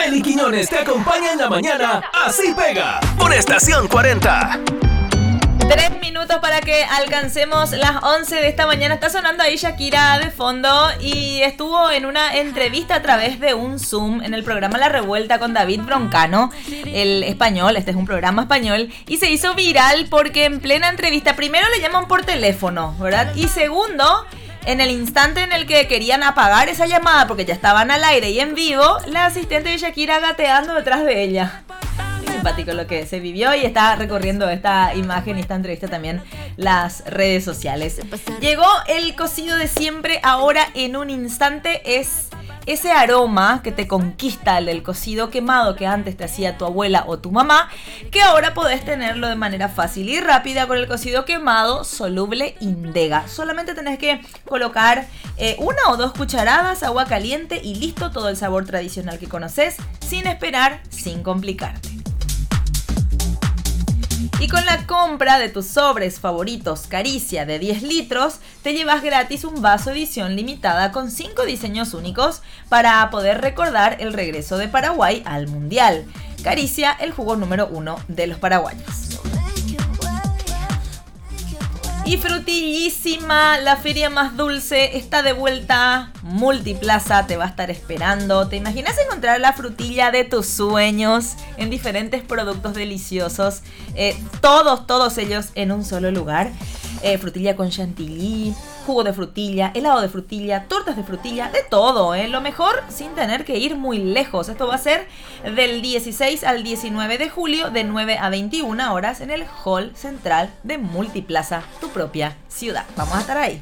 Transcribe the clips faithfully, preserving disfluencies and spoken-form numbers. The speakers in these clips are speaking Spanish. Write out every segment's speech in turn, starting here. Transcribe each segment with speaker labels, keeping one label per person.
Speaker 1: Meli Quiñones te acompaña en la mañana. Así pega. Por Estación cuarenta.
Speaker 2: Tres minutos para que alcancemos las once de esta mañana. Está sonando ahí Shakira de fondo y estuvo en una entrevista a través de un Zoom en el programa La Revuelta con David Broncano, el español. Este es un programa español y se hizo viral porque en plena entrevista primero le llaman por teléfono, ¿verdad? Y segundo, en el instante en el que querían apagar esa llamada porque ya estaban al aire y en vivo, la asistente de Shakira gateando detrás de ella. Simpático lo que se vivió y está recorriendo esta imagen y esta entrevista también las redes sociales. Llegó el cocido de siempre, ahora en un instante es ese aroma que te conquista, el del cocido quemado que antes te hacía tu abuela o tu mamá, que ahora podés tenerlo de manera fácil y rápida con el cocido quemado soluble Indega. Solamente tenés que colocar eh, una o dos cucharadas, agua caliente y listo, todo el sabor tradicional que conoces, sin esperar, sin complicarte. Y con la compra de tus sobres favoritos Caricia de diez litros, te llevas gratis un vaso edición limitada con cinco diseños únicos para poder recordar el regreso de Paraguay al Mundial. Caricia, el jugo número uno de los paraguayos. Y Frutillísima, la feria más dulce, está de vuelta. Multiplaza te va a estar esperando. ¿Te imaginas encontrar la frutilla de tus sueños en diferentes productos deliciosos? Eh, todos, todos ellos en un solo lugar. Eh, frutilla con chantilly, jugo de frutilla, helado de frutilla, tortas de frutilla, de todo, ¿eh? Lo mejor sin tener que ir muy lejos. Esto va a ser del dieciséis al diecinueve de julio de nueve a veintiuna horas en el Hall Central de Multiplaza, tu propia ciudad. Vamos a estar ahí.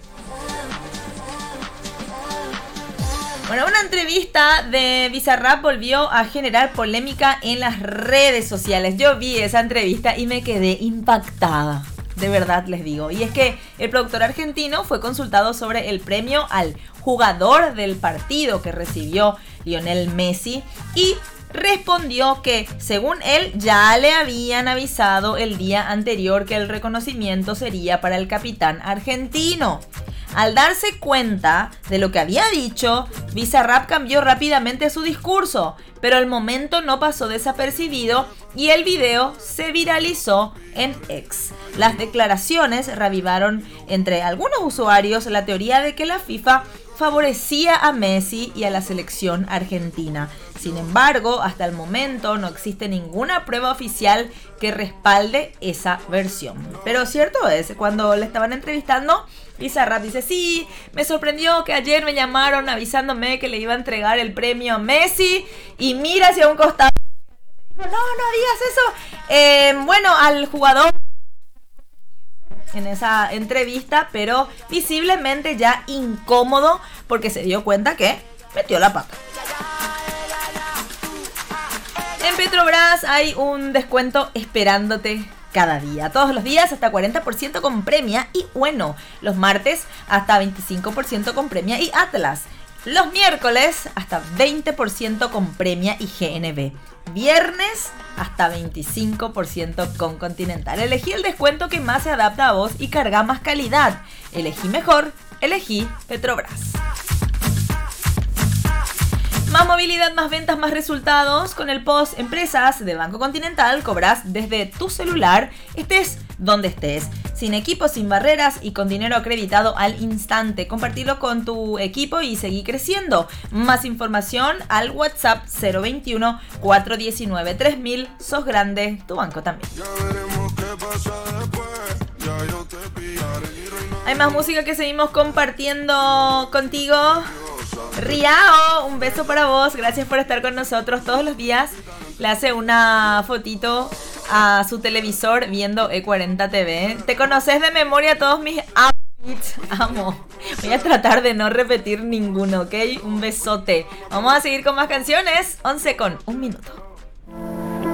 Speaker 2: Bueno, una entrevista de Bizarrap volvió a generar polémica en las redes sociales. Yo vi esa entrevista y me quedé impactada. De verdad les digo. Y es que el productor argentino fue consultado sobre el premio al jugador del partido que recibió Lionel Messi y respondió que, según él, ya le habían avisado el día anterior que el reconocimiento sería para el capitán argentino. Al darse cuenta de lo que había dicho, Bizarrap cambió rápidamente su discurso, pero el momento no pasó desapercibido y el video se viralizó en X. Las declaraciones reavivaron entre algunos usuarios la teoría de que la FIFA favorecía a Messi y a la selección argentina. Sin embargo, hasta el momento no existe ninguna prueba oficial que respalde esa versión. Pero cierto es, cuando le estaban entrevistando, Bizarrap dice: sí, me sorprendió que ayer me llamaron avisándome que le iba a entregar el premio a Messi y mira hacia un costado. No, no digas eso. Eh, bueno, al jugador en esa entrevista, pero visiblemente ya incómodo porque se dio cuenta que metió la pata. En Petrobras hay un descuento esperándote cada día. Todos los días hasta cuarenta por ciento con Premia y Bueno. Los martes hasta veinticinco por ciento con Premia y Atlas. Los miércoles hasta veinte por ciento con Premia y G N B. Viernes hasta veinticinco por ciento con Continental. Elegí el descuento que más se adapta a vos y carga más calidad. Elegí mejor, elegí Petrobras. Más movilidad, más ventas, más resultados. Con el Post Empresas de Banco Continental cobras desde tu celular, estés donde estés. Sin equipo, sin barreras y con dinero acreditado al instante. Compartilo con tu equipo y seguí creciendo. Más información al WhatsApp cero veintiuno, cuatrocientos diecinueve, tres mil. Sos grande, tu banco también. Hay más música que seguimos compartiendo contigo. Riao, un beso para vos. Gracias por estar con nosotros todos los días. Le hace una fotito a su televisor viendo E cuarenta T V. Te conoces de memoria todos mis outfits. Amo. Voy a tratar de no repetir ninguno, ¿ok? Un besote. Vamos a seguir con más canciones. once con un minuto.